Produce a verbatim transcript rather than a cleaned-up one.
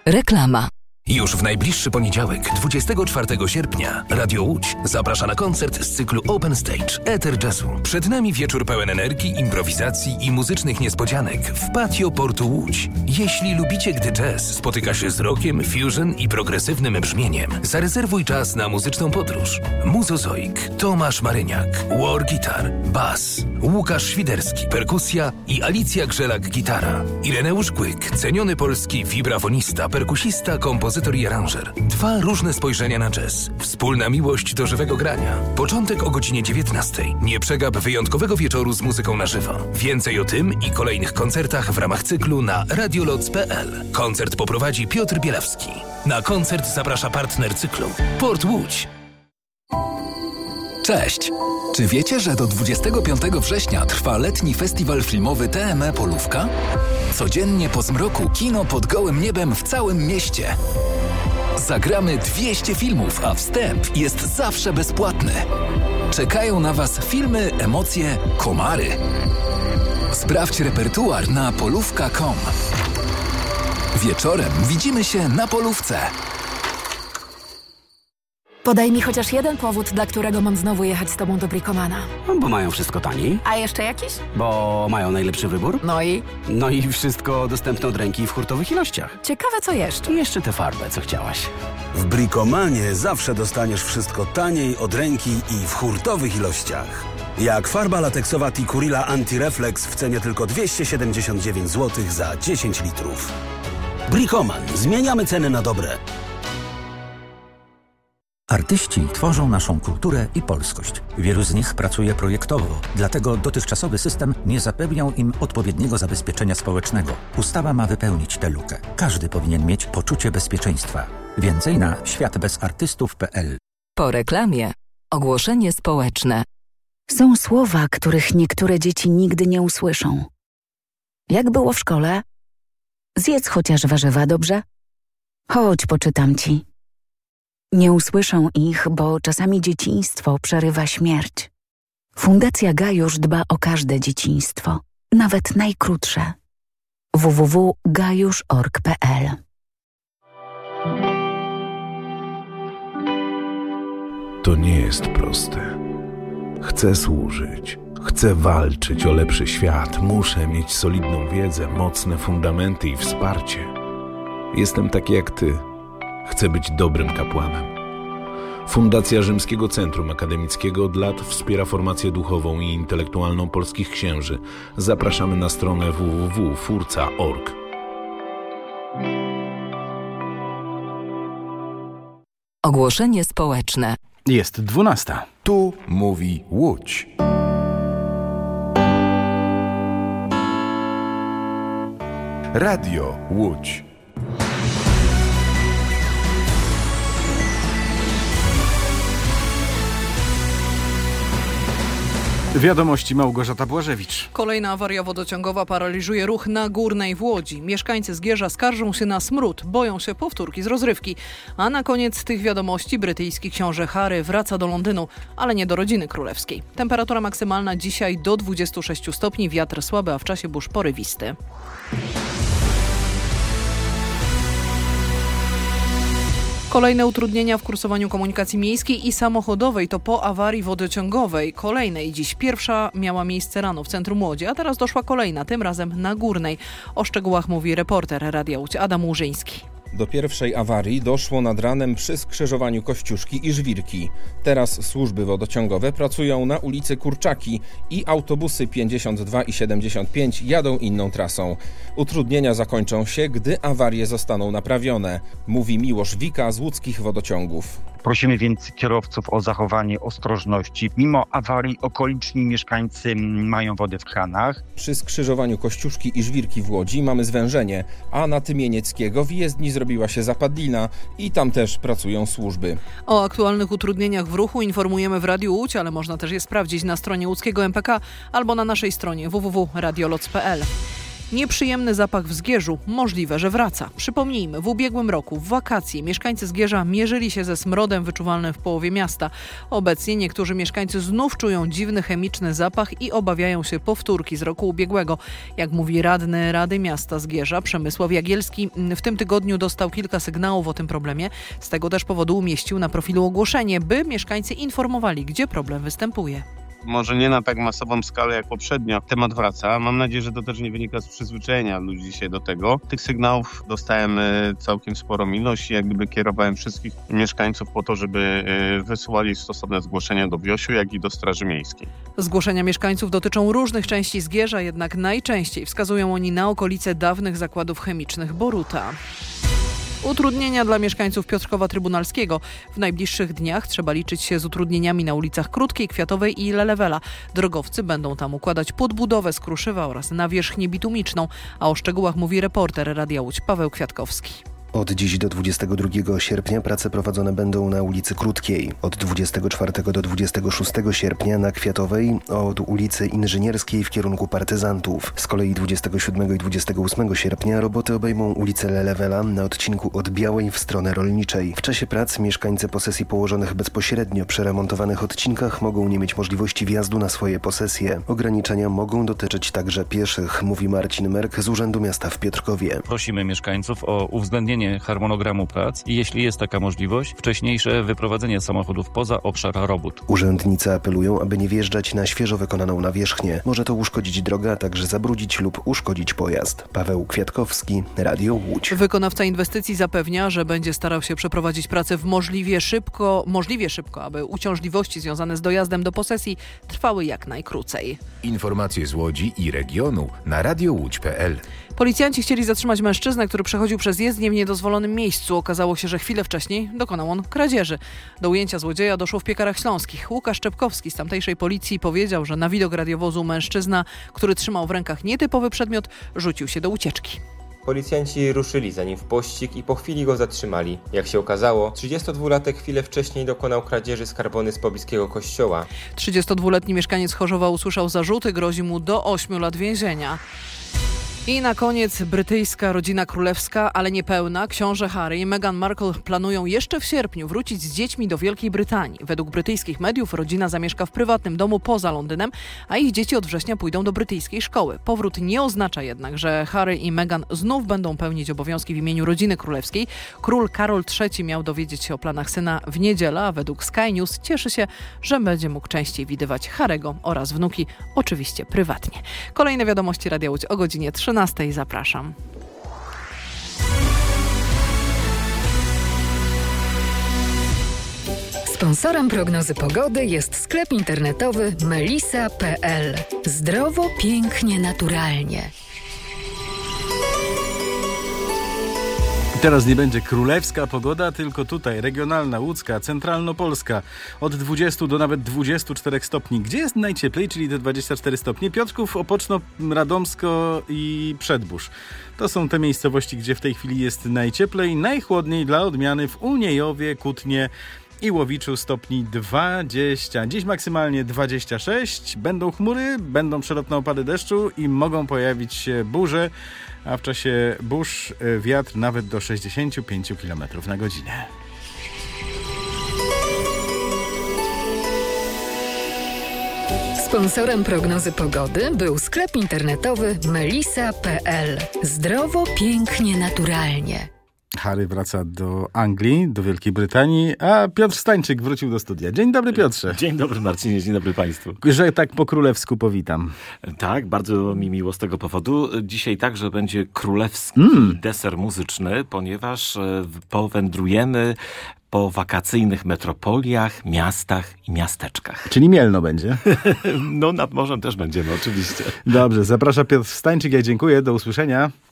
Reklama. Już w najbliższy poniedziałek, dwudziestego czwartego sierpnia, Radio Łódź zaprasza na koncert z cyklu Open Stage Eter Jazzu. Przed nami wieczór pełen energii, improwizacji i muzycznych niespodzianek w patio Portu Łódź. Jeśli lubicie, gdy jazz spotyka się z rockiem, fusion i progresywnym brzmieniem, zarezerwuj czas na muzyczną podróż. Muzozoik, Tomasz Maryniak, War Guitar, Bass, Łukasz Świderski, perkusja i Alicja Grzelak-gitara. Ireneusz Kłyk, ceniony polski wibrafonista, perkusista, kompozytor i aranżer. Dwa różne spojrzenia na jazz. Wspólna miłość do żywego grania. Początek o godzinie dziewiętnastej. Nie przegap wyjątkowego wieczoru z muzyką na żywo. Więcej o tym i kolejnych koncertach w ramach cyklu na radioloc kropka p l. Koncert poprowadzi Piotr Bielawski. Na koncert zaprasza partner cyklu Port Łódź. Cześć! Czy wiecie, że do dwudziestego piątego września trwa letni festiwal filmowy T M E Polówka? Codziennie po zmroku kino pod gołym niebem w całym mieście. Zagramy dwieście filmów, a wstęp jest zawsze bezpłatny. Czekają na Was filmy, emocje, komary. Sprawdź repertuar na polówka kropka com. Wieczorem widzimy się na polówce. Podaj mi chociaż jeden powód, dla którego mam znowu jechać z tobą do Bricomana. No, bo mają wszystko taniej. A jeszcze jakiś? Bo mają najlepszy wybór. No i? No i wszystko dostępne od ręki w hurtowych ilościach. Ciekawe co jeszcze. I jeszcze tę farbę, co chciałaś. W Bricomanie zawsze dostaniesz wszystko taniej, od ręki i w hurtowych ilościach. Jak farba lateksowa Tikurila Anti-Reflex w cenie tylko dwieście siedemdziesiąt dziewięć złotych za dziesięć litrów. Bricoman. Zmieniamy ceny na dobre. Artyści tworzą naszą kulturę i polskość. Wielu z nich pracuje projektowo, dlatego dotychczasowy system nie zapewniał im odpowiedniego zabezpieczenia społecznego. Ustawa ma wypełnić tę lukę. Każdy powinien mieć poczucie bezpieczeństwa. Więcej na świat bez artystów kropka p l. Po reklamie ogłoszenie społeczne. Są słowa, których niektóre dzieci nigdy nie usłyszą. Jak było w szkole? Zjedz chociaż warzywa, dobrze? Chodź, poczytam ci. Nie usłyszą ich, bo czasami dzieciństwo przerywa śmierć. Fundacja Gajusz dba o każde dzieciństwo, nawet najkrótsze. w w w kropka gajusz kropka org kropka p l. To nie jest proste. Chcę służyć, chcę walczyć o lepszy świat, muszę mieć solidną wiedzę, mocne fundamenty i wsparcie. Jestem taki jak ty. Chcę być dobrym kapłanem. Fundacja Rzymskiego Centrum Akademickiego od lat wspiera formację duchową i intelektualną polskich księży. Zapraszamy na stronę w w w kropka furca kropka org. Ogłoszenie społeczne. Jest dwunasta. Tu mówi Łódź. Radio Łódź. Wiadomości Małgorzata Błażewicz. Kolejna awaria wodociągowa paraliżuje ruch na Górnej w Łodzi. Mieszkańcy Zgierza skarżą się na smród, boją się powtórki z rozrywki. A na koniec tych wiadomości brytyjski książę Harry wraca do Londynu, ale nie do rodziny królewskiej. Temperatura maksymalna dzisiaj do dwudziestu sześciu stopni, wiatr słaby, a w czasie burz porywisty. Kolejne utrudnienia w kursowaniu komunikacji miejskiej i samochodowej to po awarii wodociągowej. Kolejnej dziś. Pierwsza miała miejsce rano w centrum Łodzi, a teraz doszła kolejna, tym razem na Górnej. O szczegółach mówi reporter Radia Łódź Adam Łużyński. Do pierwszej awarii doszło nad ranem przy skrzyżowaniu Kościuszki i Żwirki. Teraz służby wodociągowe pracują na ulicy Kurczaki i autobusy pięćdziesiąt dwa i siedemdziesiąt pięć jadą inną trasą. Utrudnienia zakończą się, gdy awarie zostaną naprawione, mówi Miłosz Wika z łódzkich wodociągów. Prosimy więc kierowców o zachowanie ostrożności. Mimo awarii okoliczni mieszkańcy mają wodę w kranach. Przy skrzyżowaniu Kościuszki i Żwirki w Łodzi mamy zwężenie, a na Tymienieckiego w jezdni zrobiła się zapadlina i tam też pracują służby. O aktualnych utrudnieniach w ruchu informujemy w Radiu Łódź, ale można też je sprawdzić na stronie łódzkiego M P K albo na naszej stronie w w w kropka radioloc kropka p l. Nieprzyjemny zapach w Zgierzu możliwe, że wraca. Przypomnijmy, w ubiegłym roku w wakacje mieszkańcy Zgierza mierzyli się ze smrodem wyczuwalnym w połowie miasta. Obecnie niektórzy mieszkańcy znów czują dziwny chemiczny zapach i obawiają się powtórki z roku ubiegłego. Jak mówi radny Rady Miasta Zgierza Przemysław Jagielski, w tym tygodniu dostał kilka sygnałów o tym problemie. Z tego też powodu umieścił na profilu ogłoszenie, by mieszkańcy informowali, gdzie problem występuje. Może nie na tak masową skalę jak poprzednio. Temat wraca. Mam nadzieję, że to też nie wynika z przyzwyczajenia ludzi się do tego. Tych sygnałów dostałem całkiem sporą ilość i jak gdyby kierowałem wszystkich mieszkańców po to, żeby wysyłali stosowne zgłoszenia do Wiosiu, jak i do Straży Miejskiej. Zgłoszenia mieszkańców dotyczą różnych części Zgierza, jednak najczęściej wskazują oni na okolice dawnych zakładów chemicznych Boruta. Utrudnienia dla mieszkańców Piotrkowa Trybunalskiego. W najbliższych dniach trzeba liczyć się z utrudnieniami na ulicach Krótkiej, Kwiatowej i Lelewela. Drogowcy będą tam układać podbudowę z kruszywa oraz nawierzchnię bitumiczną. A o szczegółach mówi reporter Radia Łódź Paweł Kwiatkowski. Od dziś do dwudziestego drugiego sierpnia prace prowadzone będą na ulicy Krótkiej. Od dwudziestego czwartego do dwudziestego szóstego sierpnia na Kwiatowej, od ulicy Inżynierskiej w kierunku Partyzantów. Z kolei dwudziestego siódmego i dwudziestego ósmego sierpnia roboty obejmą ulicę Lelewela na odcinku od Białej w stronę Rolniczej. W czasie prac mieszkańcy posesji położonych bezpośrednio przy remontowanych odcinkach mogą nie mieć możliwości wjazdu na swoje posesje. Ograniczenia mogą dotyczyć także pieszych, mówi Marcin Merk z Urzędu Miasta w Piotrkowie. Prosimy mieszkańców o uwzględnienie harmonogramu prac i jeśli jest taka możliwość, wcześniejsze wyprowadzenie samochodów poza obszar robót. Urzędnicy apelują, aby nie wjeżdżać na świeżo wykonaną nawierzchnię. Może to uszkodzić drogę, a także zabrudzić lub uszkodzić pojazd. Paweł Kwiatkowski, Radio Łódź. Wykonawca inwestycji zapewnia, że będzie starał się przeprowadzić pracę w możliwie szybko, możliwie szybko, aby uciążliwości związane z dojazdem do posesji trwały jak najkrócej. Informacje z Łodzi i regionu na radio łódź kropka p l. Policjanci chcieli zatrzymać mężczyznę, który przechodził przez jezdnię w niedozwolonym miejscu. Okazało się, że chwilę wcześniej dokonał on kradzieży. Do ujęcia złodzieja doszło w Piekarach Śląskich. Łukasz Czepkowski z tamtejszej policji powiedział, że na widok radiowozu mężczyzna, który trzymał w rękach nietypowy przedmiot, rzucił się do ucieczki. Policjanci ruszyli za nim w pościg i po chwili go zatrzymali. Jak się okazało, trzydziestodwulatek chwilę wcześniej dokonał kradzieży skarbony z pobliskiego kościoła. trzydziestodwuletni mieszkaniec Chorzowa usłyszał zarzuty, grozi mu do ośmiu lat więzienia. I na koniec brytyjska rodzina królewska, ale niepełna. Książę Harry i Meghan Markle planują jeszcze w sierpniu wrócić z dziećmi do Wielkiej Brytanii. Według brytyjskich mediów rodzina zamieszka w prywatnym domu poza Londynem, a ich dzieci od września pójdą do brytyjskiej szkoły. Powrót nie oznacza jednak, że Harry i Meghan znów będą pełnić obowiązki w imieniu rodziny królewskiej. Król Karol trzeci miał dowiedzieć się o planach syna w niedzielę, a według Sky News cieszy się, że będzie mógł częściej widywać Harry'ego oraz wnuki, oczywiście prywatnie. Kolejne wiadomości Radia Łódź o godzinie trzynastej. Zapraszam. Sponsorem prognozy pogody jest sklep internetowy melisa kropka p l. Zdrowo, pięknie, naturalnie. Teraz nie będzie królewska pogoda, tylko tutaj regionalna, łódzka, centralnopolska. Od dwudziestu do nawet dwudziestu czterech stopni. Gdzie jest najcieplej, czyli te dwadzieścia cztery stopnie? Piotrków, Opoczno, Radomsko i Przedbórz. To są te miejscowości, gdzie w tej chwili jest najcieplej. Najchłodniej dla odmiany w Uniejowie, Kutnie i Łowiczu stopni dwadzieścia. Dziś maksymalnie dwadzieścia sześć. Będą chmury, będą przelotne opady deszczu i mogą pojawić się burze, a w czasie burz wiatr nawet do sześćdziesięciu pięciu kilometrów na godzinę. Sponsorem prognozy pogody był sklep internetowy melisa kropka p l. Zdrowo, pięknie, naturalnie. Harry wraca do Anglii, do Wielkiej Brytanii, a Piotr Stańczyk wrócił do studia. Dzień dobry, Piotrze. Dzień dobry, Marcinie, dzień dobry Państwu. Że tak po królewsku powitam. Tak, bardzo mi miło z tego powodu. Dzisiaj także będzie królewski mm. deser muzyczny, ponieważ powędrujemy po wakacyjnych metropoliach, miastach i miasteczkach. Czyli Mielno będzie? No nad morzem też będziemy, oczywiście. Dobrze, zaprasza Piotr Stańczyk, ja dziękuję, do usłyszenia.